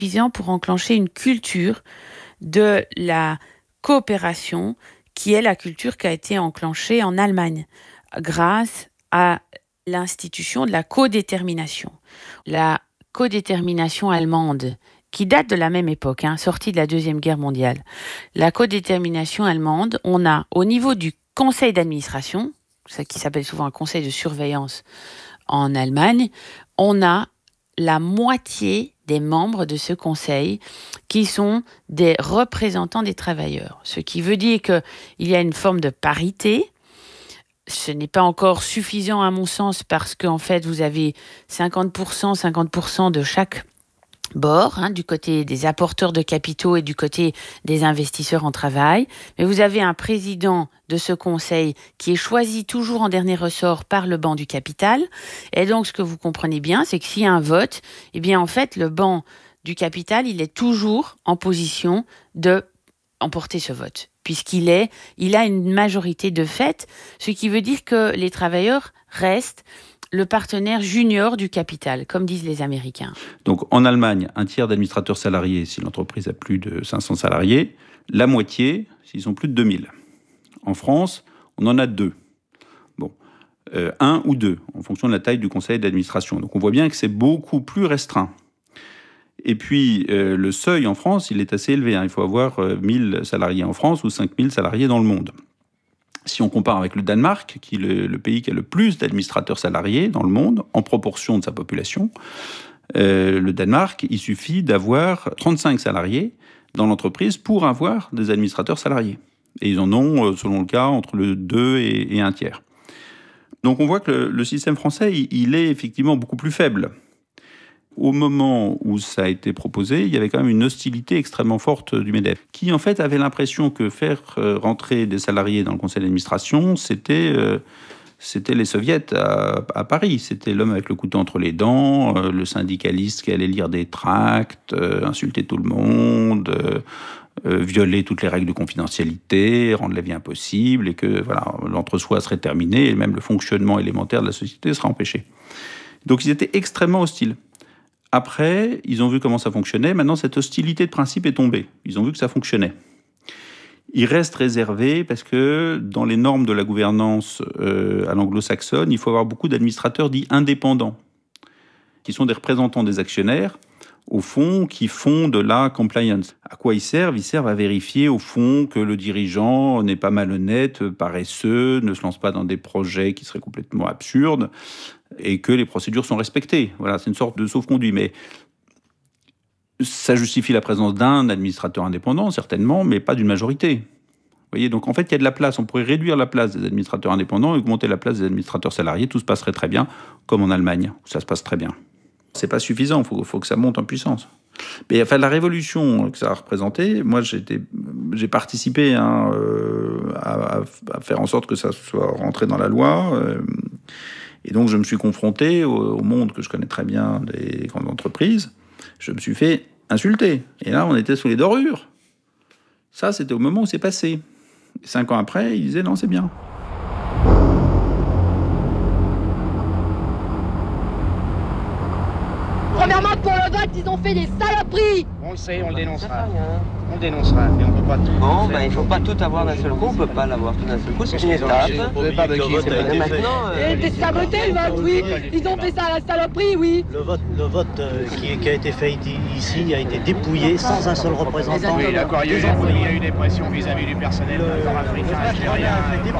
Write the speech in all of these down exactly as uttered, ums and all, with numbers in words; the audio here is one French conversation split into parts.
suffisant pour enclencher une culture de la coopération qui est la culture qui a été enclenchée en Allemagne grâce à l'institution de la codétermination. La codétermination allemande, qui date de la même époque, hein, sortie de la Deuxième Guerre mondiale. La codétermination allemande, on a au niveau du conseil d'administration, ce qui s'appelle souvent un conseil de surveillance en Allemagne, on a la moitié des membres de ce conseil qui sont des représentants des travailleurs. Ce qui veut dire qu'il y a une forme de parité. Ce n'est pas encore suffisant à mon sens parce qu'en fait, vous avez cinquante pour cent, cinquante pour cent de chaque bord, hein, du côté des apporteurs de capitaux et du côté des investisseurs en travail. Mais vous avez un président de ce conseil qui est choisi toujours en dernier ressort par le banc du capital. Et donc, ce que vous comprenez bien, c'est que s'il y a un vote, eh bien, en fait, le banc du capital, il est toujours en position de emporter ce vote, puisqu'il est, il a une majorité de fait, ce qui veut dire que les travailleurs restent le partenaire junior du capital, comme disent les Américains. Donc en Allemagne, un tiers d'administrateurs salariés si l'entreprise a plus de cinq cents salariés, la moitié s'ils ont plus de deux mille. En France, on en a deux. Bon, euh, un ou deux, en fonction de la taille du conseil d'administration. Donc on voit bien que c'est beaucoup plus restreint. Et puis, euh, le seuil en France, il est assez élevé. Hein. Il faut avoir euh, mille salariés en France ou cinq mille salariés dans le monde. Si on compare avec le Danemark, qui est le, le pays qui a le plus d'administrateurs salariés dans le monde, en proportion de sa population, euh, le Danemark, il suffit d'avoir trente-cinq salariés dans l'entreprise pour avoir des administrateurs salariés. Et ils en ont, selon le cas, entre le deux et, et un tiers. Donc on voit que le, le système français, il, il est effectivement beaucoup plus faible. Au moment où ça a été proposé, il y avait quand même une hostilité extrêmement forte du MEDEF, qui en fait avait l'impression que faire rentrer des salariés dans le conseil d'administration, c'était, euh, c'était les soviets à, à Paris. C'était l'homme avec le couteau entre les dents, euh, le syndicaliste qui allait lire des tracts, euh, insulter tout le monde, euh, euh, violer toutes les règles de confidentialité, rendre la vie impossible, et que voilà, l'entre-soi serait terminé, et même le fonctionnement élémentaire de la société serait empêché. Donc ils étaient extrêmement hostiles. Après, ils ont vu comment ça fonctionnait. Maintenant, cette hostilité de principe est tombée. Ils ont vu que ça fonctionnait. Ils restent réservés parce que dans les normes de la gouvernance euh, à l'anglo-saxonne, il faut avoir beaucoup d'administrateurs dits indépendants, qui sont des représentants des actionnaires, au fond, qui font de la compliance. À quoi ils servent ? Ils servent à vérifier, au fond, que le dirigeant n'est pas malhonnête, paresseux, ne se lance pas dans des projets qui seraient complètement absurdes, et que les procédures sont respectées. Voilà, c'est une sorte de sauf-conduit. Mais ça justifie la présence d'un administrateur indépendant, certainement, mais pas d'une majorité. Vous voyez, donc en fait, il y a de la place. On pourrait réduire la place des administrateurs indépendants et augmenter la place des administrateurs salariés. Tout se passerait très bien, comme en Allemagne, où ça se passe très bien. C'est pas suffisant, il faut, faut que ça monte en puissance. Mais enfin, la révolution que ça a représenté, moi, j'étais, j'ai participé hein, euh, à, à faire en sorte que ça soit rentré dans la loi. Euh, et donc, je me suis confronté au, au monde que je connais très bien des grandes entreprises. Je me suis fait insulter. Et là, on était sous les dorures. Ça, c'était au moment où c'est passé. Et cinq ans après, ils disaient non, c'est bien. Premièrement, pour le vote, ils ont fait des saloperies. On le sait, on le dénoncera. On le dénoncera, mais on peut pas tout. Bon, ben, il faut pas tout avoir d'un seul coup, on peut pas l'avoir tout d'un seul coup, c'est une étape. Maintenant, euh, et c'est saboté le vote, oui. Ils ont fait ça à la saloperie, oui. Le vote, le vote euh, qui, qui a été fait ici a été dépouillé sans un seul représentant. Oui, d'accord, il y, il y a eu des pressions vis-à-vis du personnel nord-africain, algérien.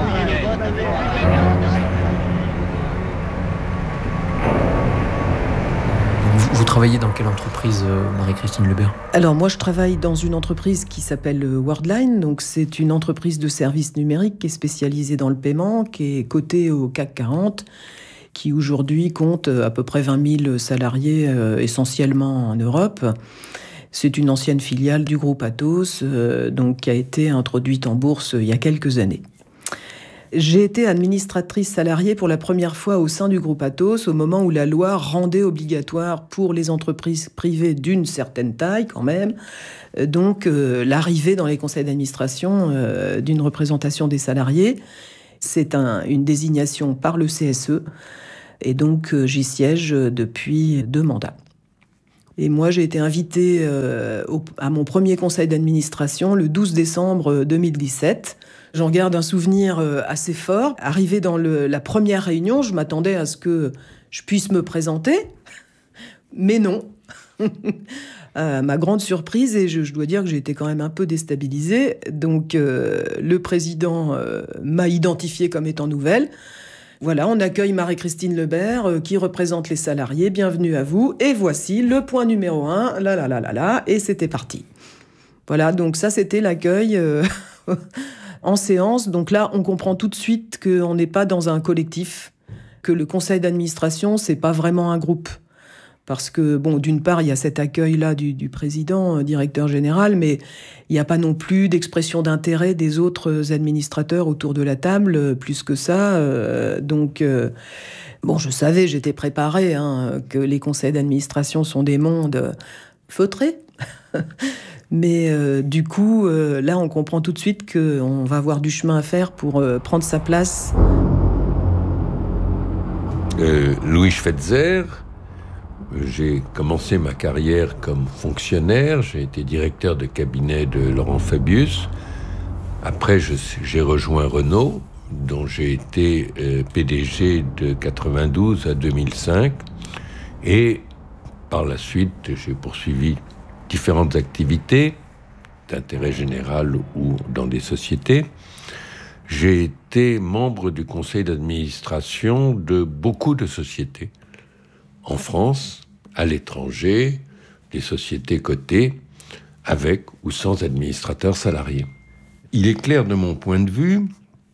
Vous travaillez dans quelle entreprise, Marie-Christine Lebert ? Alors moi, je travaille dans une entreprise qui s'appelle Worldline. Donc c'est une entreprise de services numériques qui est spécialisée dans le paiement, qui est cotée au C A C quarante, qui aujourd'hui compte à peu près vingt mille salariés, euh, essentiellement en Europe. C'est une ancienne filiale du groupe Atos, euh, donc qui a été introduite en bourse il y a quelques années. J'ai été administratrice salariée pour la première fois au sein du groupe Atos au moment où la loi rendait obligatoire pour les entreprises privées d'une certaine taille quand même, donc euh, l'arrivée dans les conseils d'administration euh, d'une représentation des salariés. C'est un, une désignation par le C S E et donc euh, j'y siège depuis deux mandats. Et moi, j'ai été invitée euh, au, à mon premier conseil d'administration le douze décembre deux mille dix-sept. J'en garde un souvenir euh, assez fort. Arrivé dans le, la première réunion, je m'attendais à ce que je puisse me présenter, mais non. À ma grande surprise, et je, je dois dire que j'ai été quand même un peu déstabilisée. Donc, euh, le président euh, m'a identifiée comme étant nouvelle. Voilà, on accueille Marie-Christine Lebert, euh, qui représente les salariés. Bienvenue à vous. Et voici le point numéro un. Là, là, là, là, là. Et c'était parti. Voilà, donc ça, c'était l'accueil euh, en séance. Donc là, on comprend tout de suite qu'on n'est pas dans un collectif, que le conseil d'administration, c'est pas vraiment un groupe. Parce que, bon, d'une part, il y a cet accueil-là du, du président, euh, directeur général, mais il n'y a pas non plus d'expression d'intérêt des autres administrateurs autour de la table, euh, plus que ça. Euh, donc, euh, bon, je savais, j'étais préparée, hein, que les conseils d'administration sont des mondes euh, feutrés. Mais euh, du coup, euh, là, on comprend tout de suite qu'on va avoir du chemin à faire pour euh, prendre sa place. Euh, Louis Schweitzer. J'ai commencé ma carrière comme fonctionnaire, j'ai été directeur de cabinet de Laurent Fabius. Après, je, j'ai rejoint Renault, dont j'ai été euh, P D G de quatre-vingt-douze à deux mille cinq. Et par la suite, j'ai poursuivi différentes activités d'intérêt général ou dans des sociétés. J'ai été membre du conseil d'administration de beaucoup de sociétés. En France, à l'étranger, des sociétés cotées, avec ou sans administrateurs salariés. Il est clair de mon point de vue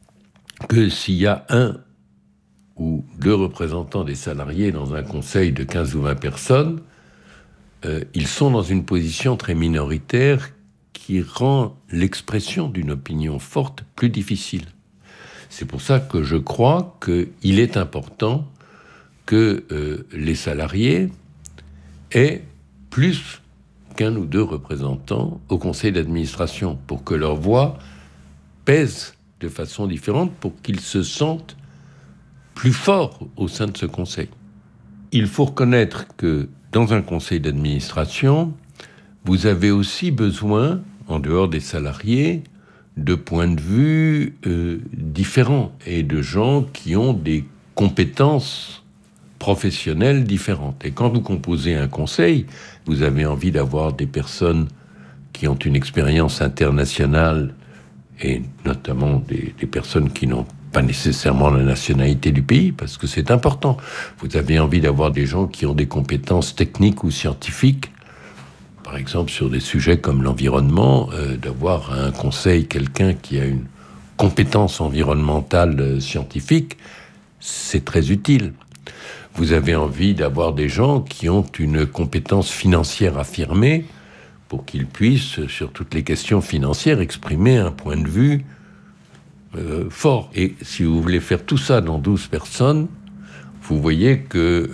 que s'il y a un ou deux représentants des salariés dans un conseil de quinze ou vingt personnes, euh, ils sont dans une position très minoritaire qui rend l'expression d'une opinion forte plus difficile. C'est pour ça que je crois qu'il est important que euh, les salariés aient plus qu'un ou deux représentants au conseil d'administration pour que leur voix pèse de façon différente, pour qu'ils se sentent plus forts au sein de ce conseil. Il faut reconnaître que dans un conseil d'administration, vous avez aussi besoin, en dehors des salariés, de points de vue euh, différents et de gens qui ont des compétences professionnelles différentes. Et quand vous composez un conseil, vous avez envie d'avoir des personnes qui ont une expérience internationale, et notamment des, des personnes qui n'ont pas nécessairement la nationalité du pays, parce que c'est important. Vous avez envie d'avoir des gens qui ont des compétences techniques ou scientifiques, par exemple sur des sujets comme l'environnement, euh, d'avoir un conseil quelqu'un qui a une compétence environnementale euh, scientifique, c'est très utile. Vous avez envie d'avoir des gens qui ont une compétence financière affirmée pour qu'ils puissent, sur toutes les questions financières, exprimer un point de vue euh, fort. Et si vous voulez faire tout ça dans douze personnes, vous voyez que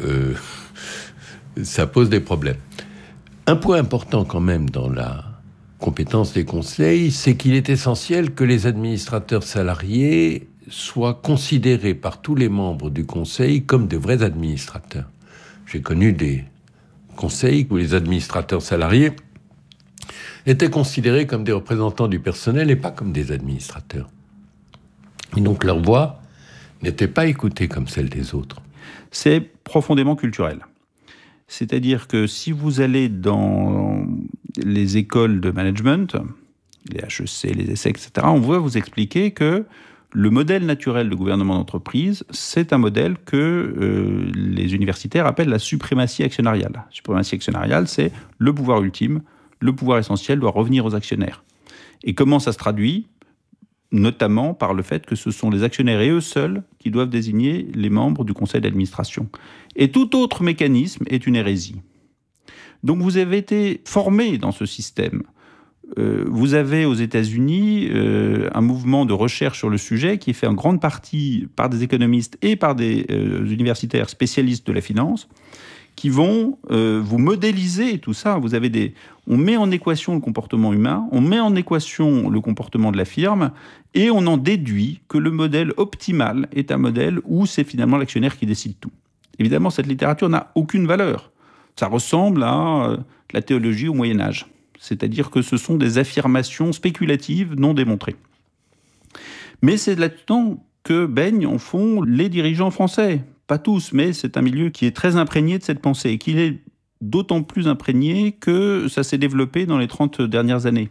euh, ça pose des problèmes. Un point important quand même dans la compétence des conseils, c'est qu'il est essentiel que les administrateurs salariés soient considérés par tous les membres du conseil comme de vrais administrateurs. J'ai connu des conseils où les administrateurs salariés étaient considérés comme des représentants du personnel et pas comme des administrateurs. Et donc leur voix n'était pas écoutée comme celle des autres. C'est profondément culturel. C'est-à-dire que si vous allez dans les écoles de management, les H E C, les E S S E C, et cetera, on va vous expliquer que le modèle naturel de gouvernement d'entreprise, c'est un modèle que euh, les universitaires appellent la suprématie actionnariale. La suprématie actionnariale, c'est le pouvoir ultime, le pouvoir essentiel doit revenir aux actionnaires. Et comment ça se traduit ? Notamment par le fait que ce sont les actionnaires et eux seuls qui doivent désigner les membres du conseil d'administration. Et tout autre mécanisme est une hérésie. Donc vous avez été formé dans ce système. Euh, vous avez aux États-Unis euh, un mouvement de recherche sur le sujet qui est fait en grande partie par des économistes et par des euh, universitaires spécialistes de la finance qui vont euh, vous modéliser tout ça. Vous avez des, on met en équation le comportement humain, on met en équation le comportement de la firme et on en déduit que le modèle optimal est un modèle où c'est finalement l'actionnaire qui décide tout. Évidemment, cette littérature n'a aucune valeur. Ça ressemble à euh, la théologie au Moyen-Âge. C'est-à-dire que ce sont des affirmations spéculatives non démontrées. Mais c'est là-dedans que baignent, en fond, les dirigeants français. Pas tous, mais c'est un milieu qui est très imprégné de cette pensée, et qui est d'autant plus imprégné que ça s'est développé dans les trente dernières années.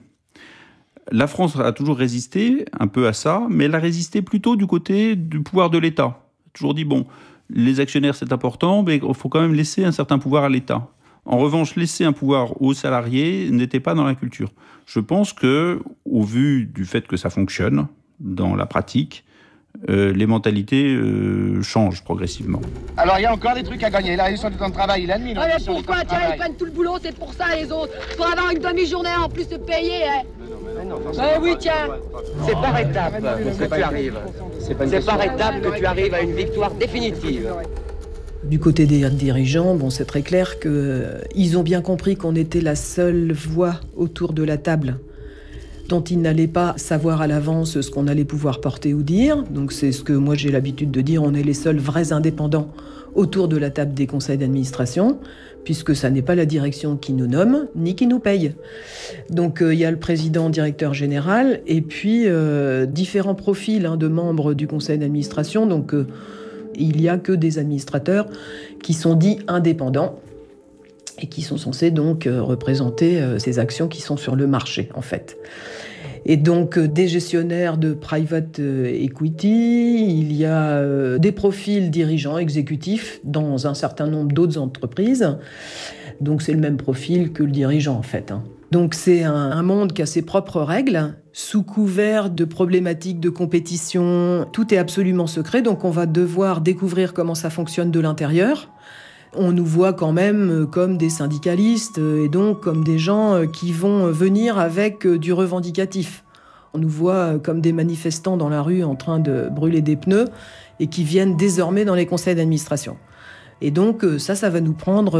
La France a toujours résisté un peu à ça, mais elle a résisté plutôt du côté du pouvoir de l'État. Elle a toujours dit, bon, les actionnaires c'est important, mais il faut quand même laisser un certain pouvoir à l'État. En revanche, laisser un pouvoir aux salariés n'était pas dans la culture. Je pense que, au vu du fait que ça fonctionne dans la pratique, euh, les mentalités euh, changent progressivement. Alors il y a encore des trucs à gagner. La réduction du temps de travail, il a admis. Ah mais pourquoi? Tiens, ils prennent tout le boulot, c'est pour ça les autres. Pour avoir une demi-journée en plus de payer, hein. Eh oui, tiens. C'est par étapes que tu arrives. C'est par étapes que tu arrives à une victoire définitive. Du côté des dirigeants, bon, c'est très clair qu'ils euh, ont bien compris qu'on était la seule voix autour de la table dont ils n'allaient pas savoir à l'avance ce qu'on allait pouvoir porter ou dire. Donc c'est ce que moi j'ai l'habitude de dire, on est les seuls vrais indépendants autour de la table des conseils d'administration, puisque ça n'est pas la direction qui nous nomme, ni qui nous paye. Donc il euh, y a le président, directeur général, et puis euh, différents profils hein, de membres du conseil d'administration. Donc euh, il n'y a que des administrateurs qui sont dits indépendants et qui sont censés donc euh, représenter euh, ces actions qui sont sur le marché, en fait. Et donc, euh, des gestionnaires de private equity, il y a euh, des profils dirigeants exécutifs dans un certain nombre d'autres entreprises. Donc, c'est le même profil que le dirigeant, en fait. Hein. Donc, c'est un, un monde qui a ses propres règles, sous couvert de problématiques de compétition. Tout est absolument secret, donc on va devoir découvrir comment ça fonctionne de l'intérieur. On nous voit quand même comme des syndicalistes et donc comme des gens qui vont venir avec du revendicatif. On nous voit comme des manifestants dans la rue en train de brûler des pneus et qui viennent désormais dans les conseils d'administration. Et donc ça, ça va nous prendre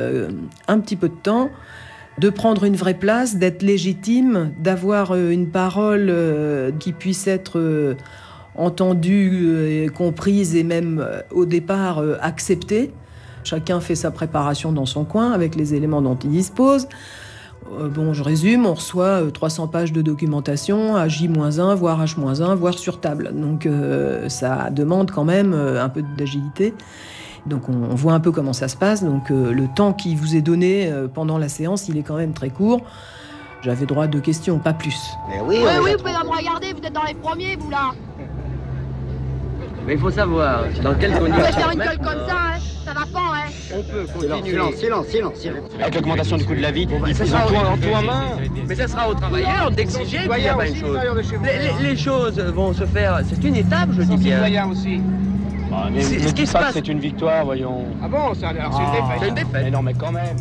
un petit peu de temps de prendre une vraie place, d'être légitime, d'avoir une parole qui puisse être entendue, comprise et même au départ acceptée. Chacun fait sa préparation dans son coin avec les éléments dont il dispose. Euh, bon, je résume, on reçoit trois cents pages de documentation à J moins un, voire H moins un, voire sur table. Donc euh, ça demande quand même un peu d'agilité. Donc on, on voit un peu comment ça se passe. Donc euh, le temps qui vous est donné euh, pendant la séance, il est quand même très court. J'avais droit à deux questions, pas plus. Mais oui, oui, oui, vous pouvez me regarder, vous êtes dans les premiers, vous là. Mais il faut savoir dans quelles conditions. Vous pouvez faire une gueule comme ça, hein. Ça va pas, hein. On peut continuer. Silence, silence, silence, silence. Avec l'augmentation du coût de la vie, Bon, ils ça ils sera ont tout au- en tout en main. Mais ça sera aux travailleurs d'exiger qu'il y a pas une chose. Les, les- les choses vont se faire. C'est une étape, je dis bien. Citoyens aussi. Bah, mais C'est- ne ce qui dites se pas que passe- c'est une victoire, voyons. Ah bon, c'est alors, c'est une défaite. C'est une défaite. Mais non, mais quand même.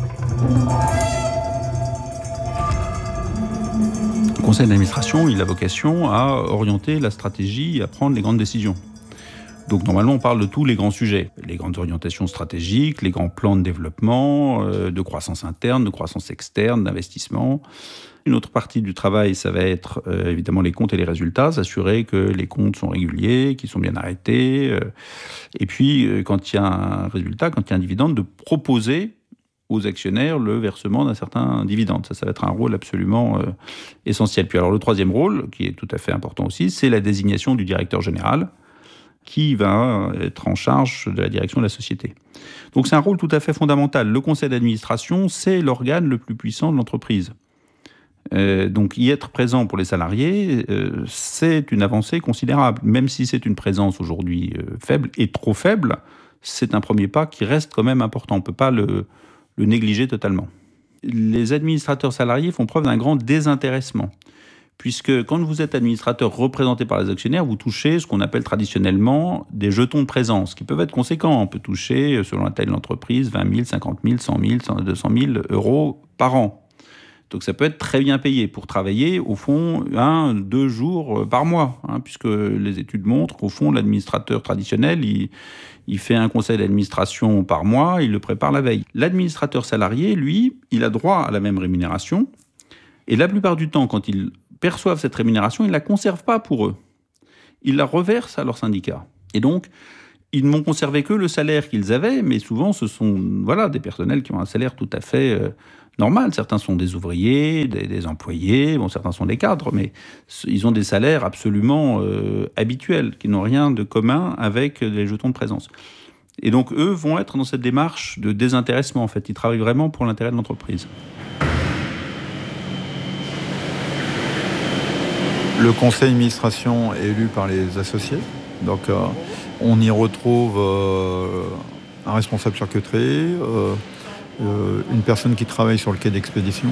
Le conseil d'administration, il a vocation à orienter la stratégie et à prendre les grandes décisions. Donc normalement, on parle de tous les grands sujets, les grandes orientations stratégiques, les grands plans de développement, euh, de croissance interne, de croissance externe, d'investissement. Une autre partie du travail, ça va être euh, évidemment les comptes et les résultats, s'assurer que les comptes sont réguliers, qu'ils sont bien arrêtés. Euh, et puis, euh, quand il y a un résultat, quand il y a un dividende, de proposer aux actionnaires le versement d'un certain dividende. Ça, ça va être un rôle absolument euh, essentiel. Puis alors le troisième rôle, qui est tout à fait important aussi, c'est la désignation du directeur général, qui va être en charge de la direction de la société. Donc c'est un rôle tout à fait fondamental. Le conseil d'administration, c'est l'organe le plus puissant de l'entreprise. Euh, donc y être présent pour les salariés, euh, c'est une avancée considérable. Même si c'est une présence aujourd'hui euh, faible et trop faible, c'est un premier pas qui reste quand même important. On ne peut pas le, le négliger totalement. Les administrateurs salariés font preuve d'un grand désintéressement. Puisque quand vous êtes administrateur représenté par les actionnaires, vous touchez ce qu'on appelle traditionnellement des jetons de présence, qui peuvent être conséquents. On peut toucher, selon la taille de l'entreprise, vingt mille, cinquante mille, cent mille, deux cent mille euros par an. Donc ça peut être très bien payé pour travailler, au fond, un, deux jours par mois, hein, puisque les études montrent qu'au fond, l'administrateur traditionnel, il, il fait un conseil d'administration par mois, il le prépare la veille. L'administrateur salarié, lui, il a droit à la même rémunération, et la plupart du temps, quand il perçoivent cette rémunération, ils ne la conservent pas pour eux. Ils la reversent à leur syndicat. Et donc, Ils n'ont conservé que le salaire qu'ils avaient, mais souvent, ce sont voilà, des personnels qui ont un salaire tout à fait euh, normal. Certains sont des ouvriers, des, des employés, bon, certains sont des cadres, mais ils ont des salaires absolument euh, habituels, qui n'ont rien de commun avec les jetons de présence. Et donc, eux vont être dans cette démarche de désintéressement, en fait. Ils travaillent vraiment pour l'intérêt de l'entreprise. Le conseil d'administration est élu par les associés. Donc, euh, on y retrouve euh, un responsable charcuterie, euh, euh, une personne qui travaille sur le quai d'expédition,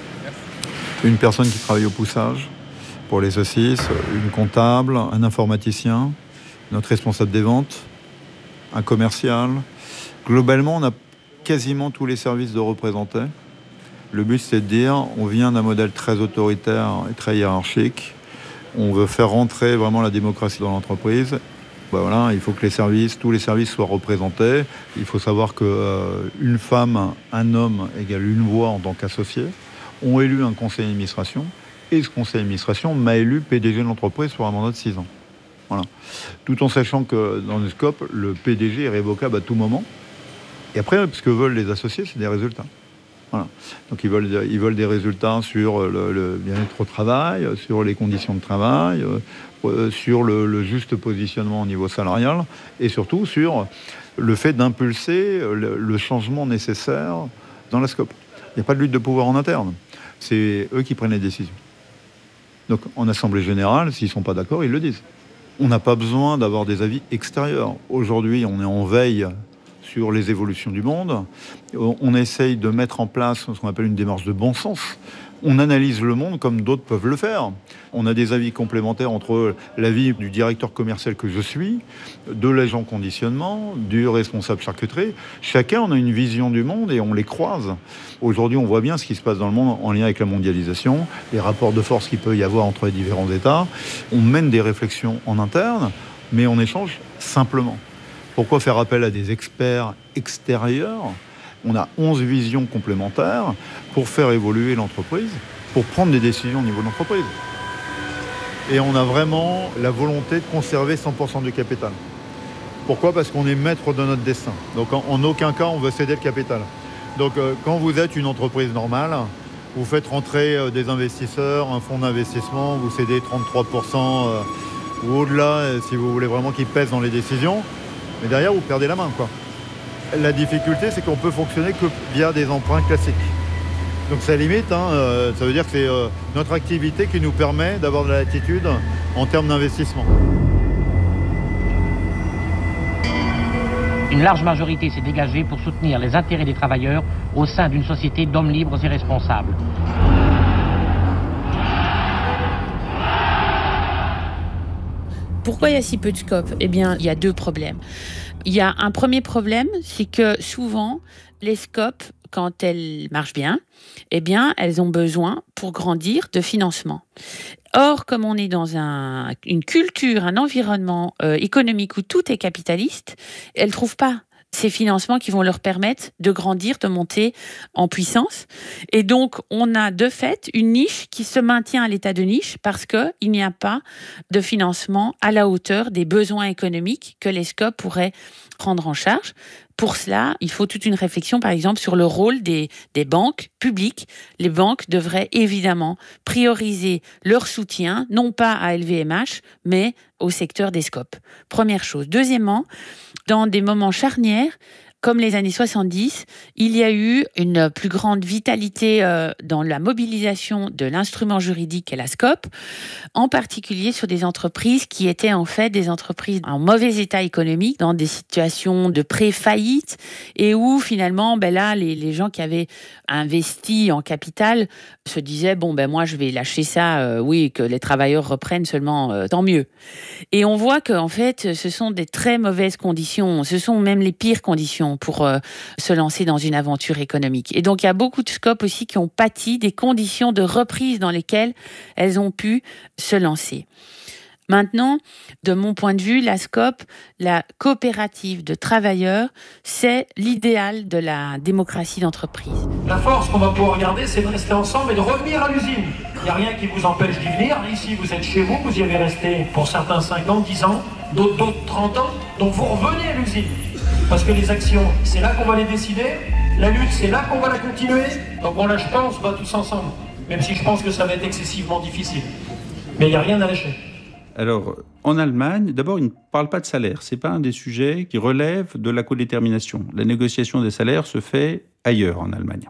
une personne qui travaille au poussage pour les saucisses, une comptable, un informaticien, notre responsable des ventes, un commercial. Globalement, on a quasiment tous les services de représentés. Le but, c'est de dire, on vient d'un modèle très autoritaire et très hiérarchique. On veut faire rentrer vraiment la démocratie dans l'entreprise. Ben voilà, il faut que les services, tous les services soient représentés. Il faut savoir qu'une euh, femme, un homme égale une voix en tant qu'associé. On élu un conseil d'administration et ce conseil d'administration m'a élu P D G de l'entreprise pour un mandat de six ans. Voilà. Tout en sachant que dans le scope, le P D G est révocable à tout moment. Et après, ce que veulent les associés, c'est des résultats. Voilà. Donc ils veulent, ils veulent des résultats sur le, le bien-être au travail, sur les conditions de travail, euh, sur le, le juste positionnement au niveau salarial et surtout sur le fait d'impulser le, le changement nécessaire dans la scope. Il n'y a pas de lutte de pouvoir en interne. C'est eux qui prennent les décisions. Donc en assemblée générale, s'ils ne sont pas d'accord, ils le disent. On n'a pas besoin d'avoir des avis extérieurs. Aujourd'hui, on est en veille sur les évolutions du monde. On essaye de mettre en place ce qu'on appelle une démarche de bon sens. On analyse le monde comme d'autres peuvent le faire. On a des avis complémentaires entre l'avis du directeur commercial que je suis, de l'agent conditionnement, du responsable charcuterie. Chacun, on a une vision du monde et on les croise. Aujourd'hui, on voit bien ce qui se passe dans le monde en lien avec la mondialisation, les rapports de force qu'il peut y avoir entre les différents États. On mène des réflexions en interne, mais on échange simplement. Pourquoi faire appel à des experts extérieurs ? On a onze visions complémentaires pour faire évoluer l'entreprise, pour prendre des décisions au niveau de l'entreprise. Et on a vraiment la volonté de conserver cent pour cent du capital. Pourquoi ? Parce qu'on est maître de notre destin. Donc en, en aucun cas, on veut céder le capital. Donc euh, quand vous êtes une entreprise normale, vous faites rentrer euh, des investisseurs, un fonds d'investissement, vous cédez trente-trois pour cent euh, ou au-delà, euh, si vous voulez vraiment qu'ils pèsent dans les décisions. Mais derrière, vous perdez la main, quoi. La difficulté, c'est qu'on peut fonctionner que via des emprunts classiques. Donc ça limite, hein, euh, ça veut dire que c'est euh, notre activité qui nous permet d'avoir de la latitude en termes d'investissement. Une large majorité s'est dégagée pour soutenir les intérêts des travailleurs au sein d'une société d'hommes libres et responsables. Pourquoi il y a si peu de scope ? Eh bien, il y a deux problèmes. Il y a un premier problème, c'est que souvent, les scopes, quand elles marchent bien, eh bien, elles ont besoin, pour grandir, de financement. Or, comme on est dans un, une culture, un environnement euh, économique où tout est capitaliste, elles ne trouvent pas ces financements qui vont leur permettre de grandir, de monter en puissance. Et donc, on a de fait une niche qui se maintient à l'état de niche parce qu'il n'y a pas de financement à la hauteur des besoins économiques que les scopes pourraient prendre en charge. Pour cela, il faut toute une réflexion, par exemple, sur le rôle des, des banques publiques. Les banques devraient évidemment prioriser leur soutien, non pas à L V M H, mais au secteur des scopes. Première chose. Deuxièmement, dans des moments charnières, comme les années soixante-dix, il y a eu une plus grande vitalité euh, dans la mobilisation de l'instrument juridique et la scope, en particulier sur des entreprises qui étaient en fait des entreprises en mauvais état économique, dans des situations de pré-faillite, et où finalement, ben là, les, les gens qui avaient investi en capital se disaient, bon, ben moi, je vais lâcher ça, euh, oui, que les travailleurs reprennent seulement, euh, tant mieux. Et on voit qu'en fait, ce sont des très mauvaises conditions, ce sont même les pires conditions pour euh, se lancer dans une aventure économique. Et donc, il y a beaucoup de scopes aussi qui ont pâti des conditions de reprise dans lesquelles elles ont pu se lancer. Maintenant, de mon point de vue, la SCOP, la coopérative de travailleurs, c'est l'idéal de la démocratie d'entreprise. La force qu'on va pouvoir garder, c'est de rester ensemble et de revenir à l'usine. Il n'y a rien qui vous empêche d'y venir. Ici, vous êtes chez vous, vous y avez resté pour certains cinq ans, dix ans, d'autres, d'autres trente ans. Donc vous revenez à l'usine. Parce que les actions, c'est là qu'on va les décider. La lutte, c'est là qu'on va la continuer. Donc on lâche pas, on se bat tous ensemble. Même si je pense que ça va être excessivement difficile. Mais il n'y a rien à lâcher. Alors, en Allemagne, d'abord, ils ne parlent pas de salaire. Ce n'est pas un des sujets qui relèvent de la codétermination. La négociation des salaires se fait ailleurs en Allemagne.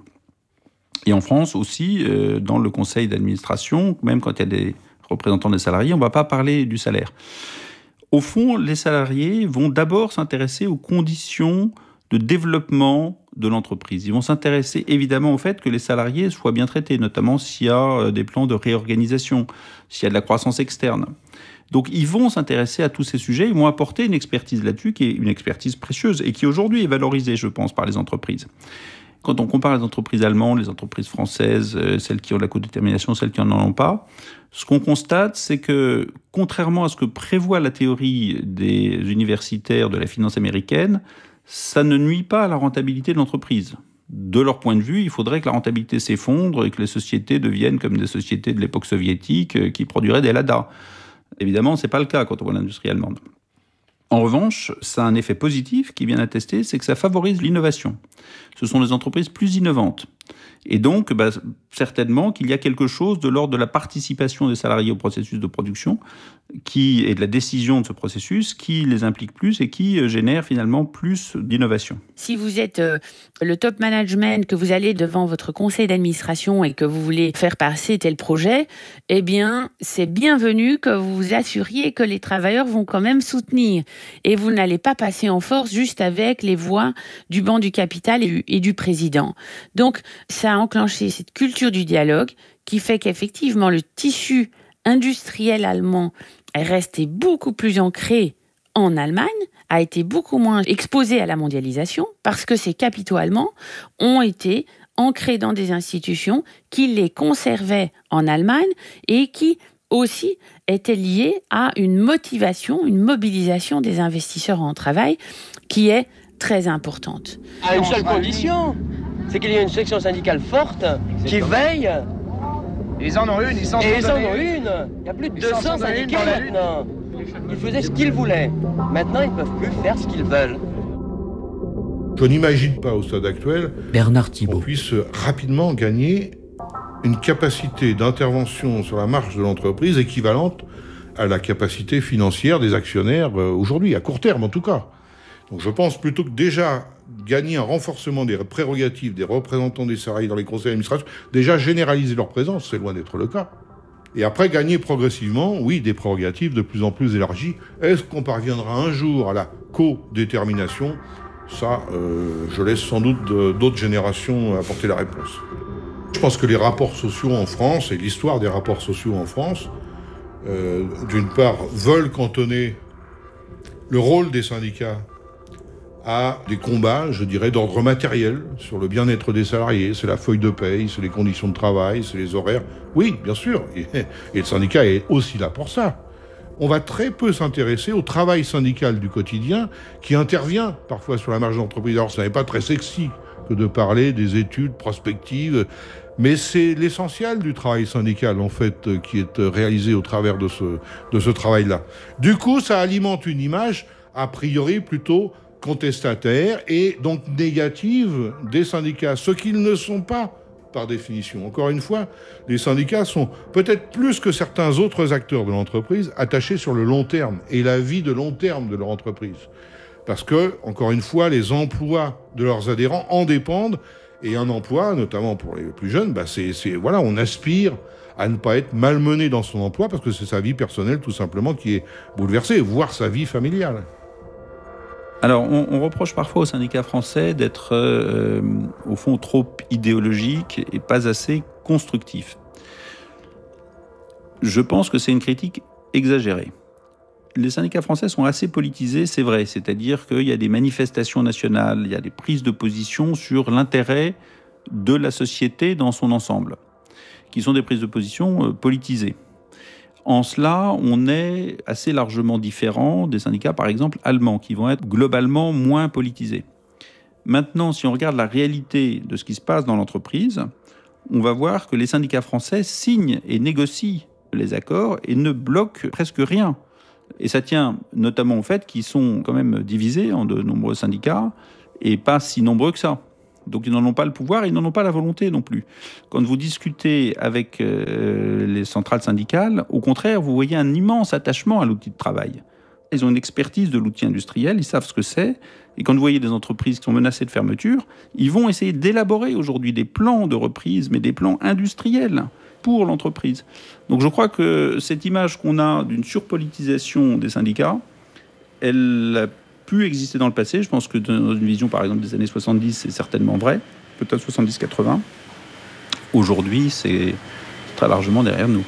Et en France aussi, euh, dans le conseil d'administration, même quand il y a des représentants des salariés, on ne va pas parler du salaire. Au fond, les salariés vont d'abord s'intéresser aux conditions de développement de l'entreprise. Ils vont s'intéresser évidemment au fait que les salariés soient bien traités, notamment s'il y a des plans de réorganisation, s'il y a de la croissance externe. Donc ils vont s'intéresser à tous ces sujets, ils vont apporter une expertise là-dessus qui est une expertise précieuse et qui aujourd'hui est valorisée, je pense, par les entreprises. Quand on compare les entreprises allemandes, les entreprises françaises, celles qui ont de la codétermination, celles qui n'en ont pas, ce qu'on constate, c'est que, contrairement à ce que prévoit la théorie des universitaires de la finance américaine, ça ne nuit pas à la rentabilité de l'entreprise. De leur point de vue, il faudrait que la rentabilité s'effondre et que les sociétés deviennent comme des sociétés de l'époque soviétique qui produiraient des Lada. Évidemment, ce n'est pas le cas quand on voit l'industrie allemande. En revanche, ça a un effet positif qui vient attester, c'est que ça favorise l'innovation. Ce sont des entreprises plus innovantes. Et donc, bah, certainement qu'il y a quelque chose de l'ordre de la participation des salariés au processus de production qui, et de la décision de ce processus qui les implique plus et qui euh, génère finalement plus d'innovation. Si vous êtes euh, le top management, que vous allez devant votre conseil d'administration et que vous voulez faire passer tel projet, eh bien, c'est bienvenu que vous vous assuriez que les travailleurs vont quand même soutenir. Et vous n'allez pas passer en force juste avec les voix du banc du capital et, et du président. Donc, ça a enclenché cette culture du dialogue qui fait qu'effectivement, le tissu industriel allemand est resté beaucoup plus ancré en Allemagne, a été beaucoup moins exposé à la mondialisation parce que ces capitaux allemands ont été ancrés dans des institutions qui les conservaient en Allemagne et qui aussi étaient liées à une motivation, une mobilisation des investisseurs en travail qui est très importante. À une seule condition, c'est qu'il y ait une section syndicale forte qui veille. Ils en ont une, ils s'en Et ils en donné ont une. une. Il y a plus de Ils deux s'en cents sont donnés une syndicats dans la lutte. maintenant. Ils faisaient ce qu'ils voulaient. Maintenant, ils ne peuvent plus faire ce qu'ils veulent. Je n'imagine pas au stade actuel Bernard Thibault. qu'on puisse rapidement gagner une capacité d'intervention sur la marge de l'entreprise équivalente à la capacité financière des actionnaires aujourd'hui, à court terme en tout cas. Donc je pense plutôt que déjà gagner un renforcement des prérogatives des représentants des salariés dans les conseils d'administration, déjà généraliser leur présence, c'est loin d'être le cas. Et après gagner progressivement, oui, des prérogatives de plus en plus élargies. Est-ce qu'on parviendra un jour à la co-détermination ? Ça, euh, je laisse sans doute de, d'autres générations apporter la réponse. Je pense que les rapports sociaux en France, et l'histoire des rapports sociaux en France, euh, d'une part, veulent cantonner le rôle des syndicats à des combats, je dirais, d'ordre matériel sur le bien-être des salariés. C'est la feuille de paye, c'est les conditions de travail, c'est les horaires. Oui, bien sûr, et, et le syndicat est aussi là pour ça. On va très peu s'intéresser au travail syndical du quotidien qui intervient parfois sur la marge d'entreprise. Alors, ce n'est pas très sexy que de parler des études prospectives, mais c'est l'essentiel du travail syndical, en fait, qui est réalisé au travers de ce, de ce travail-là. Du coup, ça alimente une image, a priori, plutôt contestataire et donc négative des syndicats, ce qu'ils ne sont pas par définition. Encore une fois, les syndicats sont peut-être plus que certains autres acteurs de l'entreprise attachés sur le long terme et la vie de long terme de leur entreprise. Parce que, encore une fois, les emplois de leurs adhérents en dépendent et un emploi, notamment pour les plus jeunes, bah c'est, c'est, voilà, on aspire à ne pas être malmené dans son emploi parce que c'est sa vie personnelle tout simplement qui est bouleversée, voire sa vie familiale. Alors, on, on reproche parfois aux syndicats français d'être, euh, au fond, trop idéologiques et pas assez constructifs. Je pense que c'est une critique exagérée. Les syndicats français sont assez politisés, c'est vrai. C'est-à-dire qu'il y a des manifestations nationales, il y a des prises de position sur l'intérêt de la société dans son ensemble, qui sont des prises de position euh, politisées. En cela, on est assez largement différent des syndicats, par exemple, allemands, qui vont être globalement moins politisés. Maintenant, si on regarde la réalité de ce qui se passe dans l'entreprise, on va voir que les syndicats français signent et négocient les accords et ne bloquent presque rien. Et ça tient notamment au fait qu'ils sont quand même divisés en de nombreux syndicats et pas si nombreux que ça. Donc ils n'en ont pas le pouvoir, ils n'en ont pas la volonté non plus. Quand vous discutez avec euh, les centrales syndicales, au contraire, vous voyez un immense attachement à l'outil de travail. Ils ont une expertise de l'outil industriel, ils savent ce que c'est. Et quand vous voyez des entreprises qui sont menacées de fermeture, ils vont essayer d'élaborer aujourd'hui des plans de reprise, mais des plans industriels pour l'entreprise. Donc je crois que cette image qu'on a d'une surpolitisation des syndicats, elle a pu exister dans le passé. Je pense que dans une vision, par exemple, des années soixante-dix, c'est certainement vrai, peut-être soixante-dix quatre-vingts. Aujourd'hui, c'est très largement derrière nous.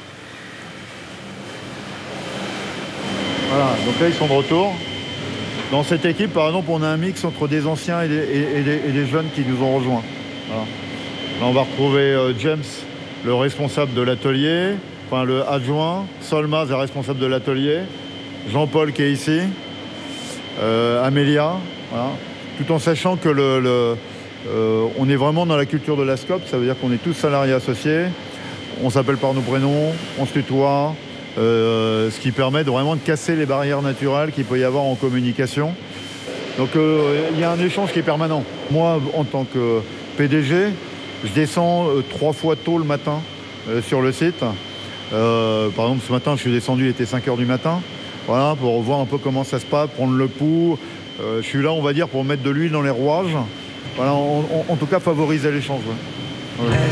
Voilà, donc là, ils sont de retour. Dans cette équipe, par exemple, on a un mix entre des anciens et des, et, et des, et des jeunes qui nous ont rejoints. Voilà. Là, on va retrouver euh, James, le responsable de l'atelier, enfin le adjoint, Solmaz, le responsable de l'atelier, Jean-Paul qui est ici, euh, Amélia, voilà. Tout en sachant que le, le, euh, on est vraiment dans la culture de la SCOP, ça veut dire qu'on est tous salariés associés, on s'appelle par nos prénoms, on se tutoie, euh, ce qui permet de vraiment de casser les barrières naturelles qu'il peut y avoir en communication. Donc euh, il y a un échange qui est permanent. Moi, en tant que P D G, je descends euh, trois fois tôt le matin euh, sur le site. Euh, par exemple, ce matin, je suis descendu, il était cinq heures du matin. Voilà, pour voir un peu comment ça se passe, prendre le pouls. Euh, je suis là, on va dire, pour mettre de l'huile dans les rouages. Voilà, en, en, en tout cas, favoriser l'échange. Ouais. Ouais.